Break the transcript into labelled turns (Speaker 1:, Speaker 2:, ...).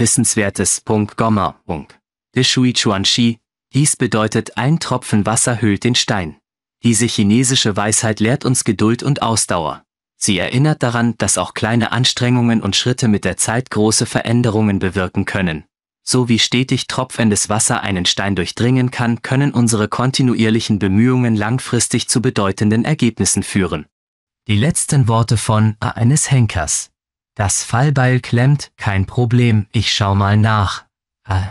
Speaker 1: Wissenswertes. Gomma. De Shui Chuanxi. Dies bedeutet, ein Tropfen Wasser höhlt den Stein. Diese chinesische Weisheit lehrt uns Geduld und Ausdauer. Sie erinnert daran, dass auch kleine Anstrengungen und Schritte mit der Zeit große Veränderungen bewirken können. So wie stetig tropfendes Wasser einen Stein durchdringen kann, können unsere kontinuierlichen Bemühungen langfristig zu bedeutenden Ergebnissen führen. Die letzten Worte von eines Henkers. Das Fallbeil klemmt, kein Problem, ich schau mal nach.